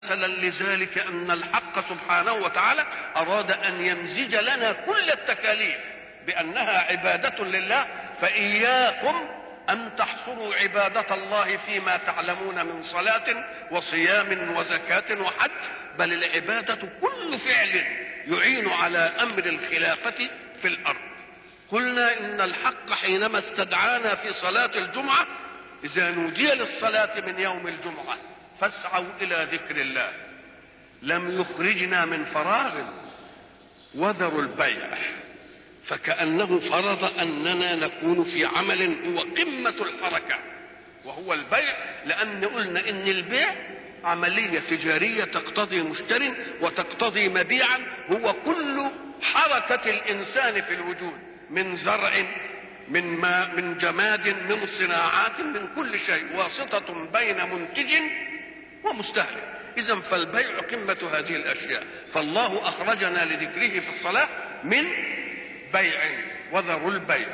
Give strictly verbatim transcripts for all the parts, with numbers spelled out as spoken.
مثلا لذلك أن الحق سبحانه وتعالى أراد أن يمزج لنا كل التكاليف بأنها عبادة لله، فإياكم أن تحصروا عبادة الله فيما تعلمون من صلاة وصيام وزكاة وحج، بل العبادة كل فعل يعين على أمر الخلافة في الأرض. قلنا إن الحق حينما استدعانا في صلاة الجمعة: إذا نودي للصلاة من يوم الجمعة فاسعوا إلى ذكر الله، لم يخرجنا من فراغ، وذروا البيع، فكأنه فرض أننا نكون في عمل هو قمة الحركة وهو البيع، لأن قلنا إن البيع عملية تجارية تقتضي مشتري وتقتضي مبيعا، هو كل حركة الإنسان في الوجود، من زرع، من ماء، من جماد، من صناعات، من كل شيء، واسطة بين منتج ومستهلك. إذن فالبيع قمة هذه الأشياء، فالله أخرجنا لذكره في الصلاة من بيع، وذروا البيع.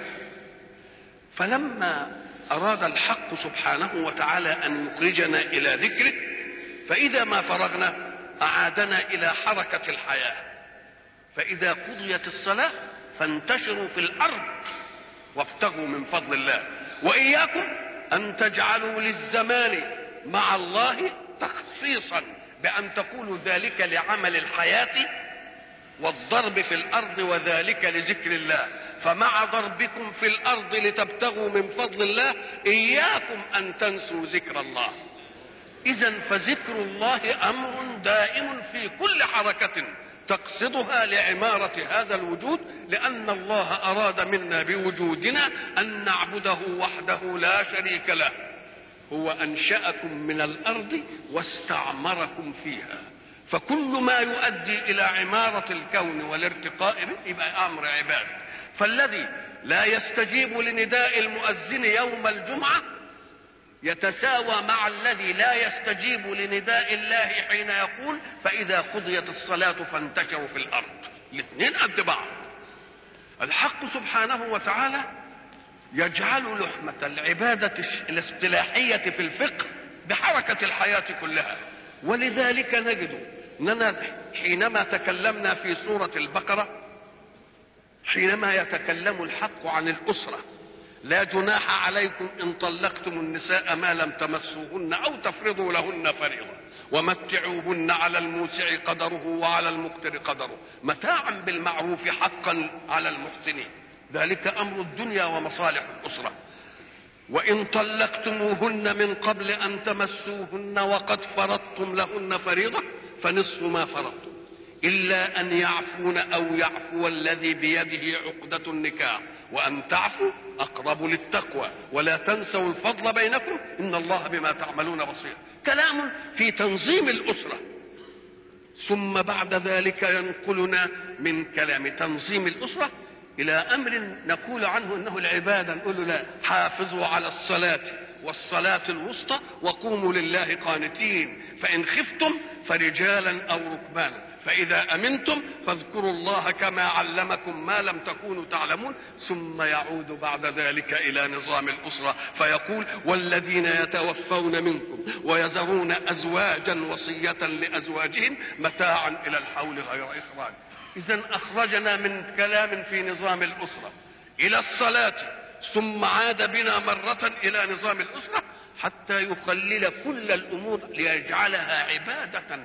فلما أراد الحق سبحانه وتعالى أن يخرجنا إلى ذكره، فإذا ما فرغنا أعادنا إلى حركة الحياة، فإذا قضيت الصلاة فانتشروا في الأرض وابتغوا من فضل الله، وإياكم أن تجعلوا للزمان مع الله تخصيصا بأن تقولوا ذلك لعمل الحياة والضرب في الأرض وذلك لذكر الله، فمع ضربكم في الأرض لتبتغوا من فضل الله إياكم أن تنسوا ذكر الله. إذن فذكر الله أمر دائم في كل حركة تقصدها لعمارة هذا الوجود، لأن الله أراد منا بوجودنا أن نعبده وحده لا شريك له. هو أنشأكم من الأرض واستعمركم فيها، فكل ما يؤدي إلى عمارة الكون والارتقاء به يبقى أمر عباد. فالذي لا يستجيب لنداء المؤذن يوم الجمعة يتساوى مع الذي لا يستجيب لنداء الله حين يقول: فإذا قضيت الصلاة فانتشروا في الأرض. الاثنين قد بعض. الحق سبحانه وتعالى يجعل لحمة العبادة الاصطلاحية في الفقه بحركة الحياة كلها، ولذلك نجد أننا حينما تكلمنا في سورة البقرة، حينما يتكلم الحق عن الأسرة: لا جناح عليكم إن طلقتم النساء ما لم تمسوهن أو تفرضوا لهن فريضة ومتعوهن على الموسع قدره وعلى المقتر قدره متاعا بالمعروف حقا على المحسنين، ذلك أمر الدنيا ومصالح الأسرة. وإن طلقتموهن من قبل أن تمسوهن وقد فرضتم لهن فريضة فنصف ما فرضتم إلا أن يعفون أو يعفو الذي بيده عقدة النكاح وأن تعفوا أقرب للتقوى ولا تنسوا الفضل بينكم إن الله بما تعملون بصير. كلام في تنظيم الأسرة، ثم بعد ذلك ينقلنا من كلام تنظيم الأسرة إلى أمر نقول عنه أنه العبادة. نقول له: لا، حافظوا على الصلاة والصلاة الوسطى وقوموا لله قانتين، فإن خفتم فرجالا أو ركبانا، فإذا أمنتم فاذكروا الله كما علمكم ما لم تكونوا تعلمون. ثم يعود بعد ذلك إلى نظام الأسرة فيقول: والذين يتوفون منكم ويذرون أزواجا وصية لأزواجهم متاعا إلى الحول غير إخراج. إذن أخرجنا من كلام في نظام الأسرة إلى الصلاة، ثم عاد بنا مرة إلى نظام الأسرة حتى يقلل كل الأمور ليجعلها عبادة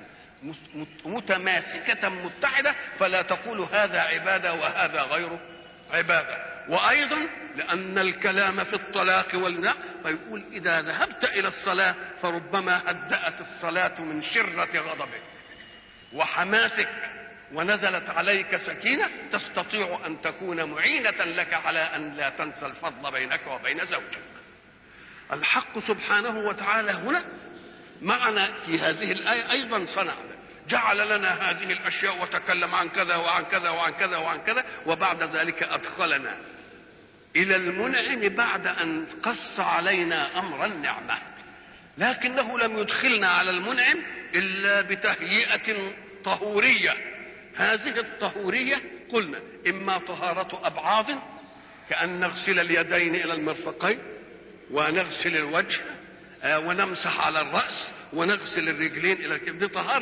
متماسكة متحدة، فلا تقول هذا عبادة وهذا غير عبادة. وأيضا لأن الكلام في الطلاق والنع فيقول: إذا ذهبت إلى الصلاة فربما هدأت الصلاة من شرة غضبك وحماسك ونزلت عليك سكينة تستطيع أن تكون معينة لك على أن لا تنسى الفضل بينك وبين زوجك. الحق سبحانه وتعالى هنا معنا في هذه الآية أيضا صنع، جعل لنا هذه الأشياء وتكلم عن كذا وعن كذا وعن كذا وعن كذا، وبعد ذلك أدخلنا إلى المنعم بعد أن قص علينا أمر النعمة، لكنه لم يدخلنا على المنعم إلا بتهيئة طهورية. هذه الطهورية قلنا إما طهارة أبعاض كأن نغسل اليدين إلى المرفقين ونغسل الوجه ونمسح على الرأس ونغسل الرجلين إلى الكتف، دي طهارة